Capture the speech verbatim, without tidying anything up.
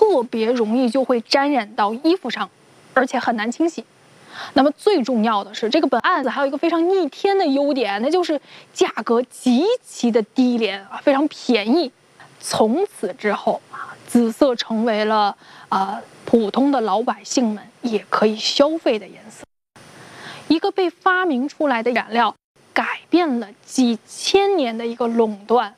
特别容易就会沾染到衣服上，而且很难清洗。那么最重要的是，这个本案子还有一个非常逆天的优点，那就是价格极其的低廉啊，非常便宜。从此之后啊，紫色成为了啊、呃、普通的老百姓们也可以消费的颜色。一个被发明出来的染料，改变了几千年的一个垄断